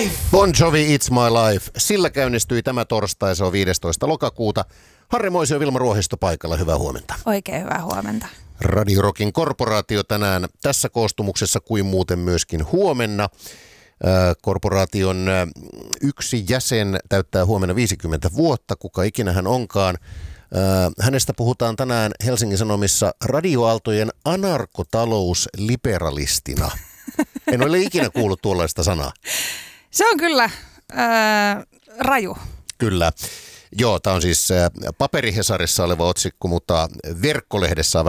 life! Bon Jovi, It's My Life. Sillä käynnistyi tämä torstai, se on 15. lokakuuta. Harri Moisio ja Vilma Ruohisto paikalla, hyvää huomenta. Oikein hyvää huomenta. Radio Rockin korporaatio tänään tässä koostumuksessa kuin muuten myöskin huomenna. Korporaation yksi jäsen täyttää huomenna 50 vuotta, kuka ikinä hän onkaan. Hänestä puhutaan tänään Helsingin Sanomissa radioaaltojen anarkotalousliberalistina. En ole ikinä kuullut tuollaista sanaa. Se on kyllä raju. Kyllä. Joo, tämä on siis paperihesarissa oleva otsikko, mutta verkkolehdessä on